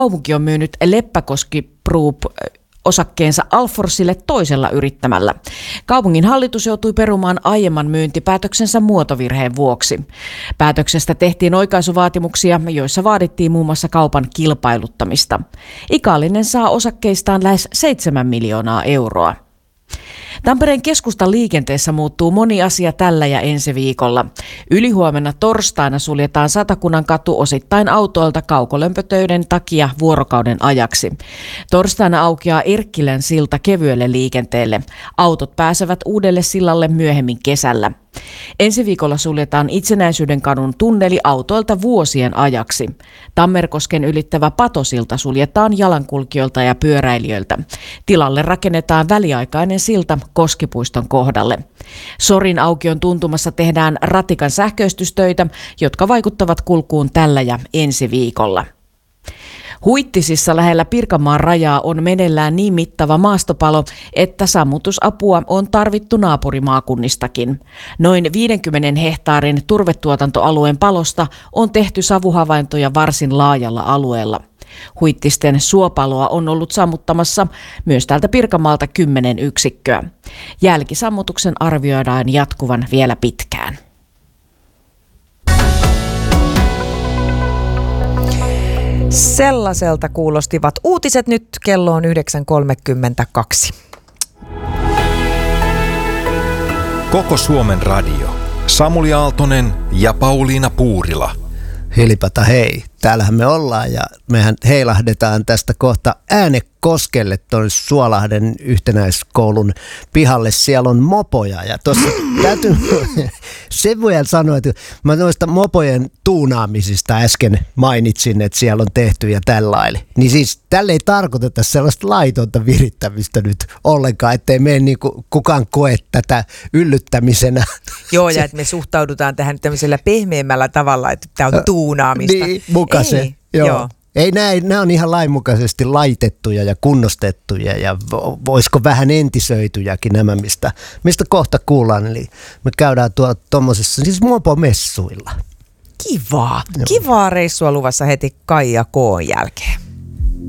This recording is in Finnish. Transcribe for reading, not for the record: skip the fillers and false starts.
Kaupunki on myynyt Leppäkoski Group osakkeensa Alforsille toisella yrittämällä. Kaupungin hallitus joutui perumaan aiemman myyntipäätöksensä muotovirheen vuoksi. Päätöksestä tehtiin oikaisuvaatimuksia, joissa vaadittiin muun muassa kaupan kilpailuttamista. Ikaalinen saa osakkeistaan lähes 7 miljoonaa euroa. Tampereen keskustan liikenteessä muuttuu moni asia tällä ja ensi viikolla. Ylihuomenna torstaina suljetaan Satakunnan katu osittain autoilta kaukolämpötöiden takia vuorokauden ajaksi. Torstaina aukeaa Erkkilän silta kevyelle liikenteelle. Autot pääsevät uudelle sillalle myöhemmin kesällä. Ensi viikolla suljetaan Itsenäisyyden kadun tunneli autoilta vuosien ajaksi. Tammerkosken ylittävä Patosilta suljetaan jalankulkijoilta ja pyöräilijöiltä. Tilalle rakennetaan väliaikainen silta Koskipuiston kohdalle. Sorin aukion tuntumassa tehdään ratikan sähköistystöitä, jotka vaikuttavat kulkuun tällä ja ensi viikolla. Huittisissa lähellä Pirkanmaan rajaa on meneillään niin mittava maastopalo, että sammutusapua on tarvittu naapurimaakunnistakin. Noin 50 hehtaarin turvetuotantoalueen palosta on tehty savuhavaintoja varsin laajalla alueella. Huittisten suopaloa on ollut sammuttamassa myös täältä Pirkanmaalta 10 yksikköä. Jälkisammutuksen arvioidaan jatkuvan vielä pitkään. Sellaiselta kuulostivat uutiset. Nyt kello on 9.32. Koko Suomen radio. Samuli Aaltonen ja Pauliina Puurila. Hilipata hei, täällähän me ollaan ja mehän heilahdetaan tästä kohta Äänekoskelle tuon Suolahden yhtenäiskoulun pihalle. Siellä on mopoja ja tuossa täytyy sen voi sanoa, että mä noista mopojen tuunaamisista äsken mainitsin, että siellä on tehty ja tällainen. Niin siis tälle ei tarkoiteta sellaista laitonta virittämistä nyt ollenkaan, ettei mene niin kukaan koe tätä yllyttämisenä. Joo, ja että me suhtaudutaan tähän tämmöisellä pehmeämmällä tavalla, että tämä on tuunaamista. Niin, muka se. Joo. Ei, nämä on ihan lainmukaisesti laitettuja ja kunnostettuja ja voisiko vähän entisöityjäkin nämä, mistä kohta kuullaan. Eli me käydään tuommoisessa siis mopomessuilla. Kivaa reissua luvassa heti Kaija K:n jälkeen.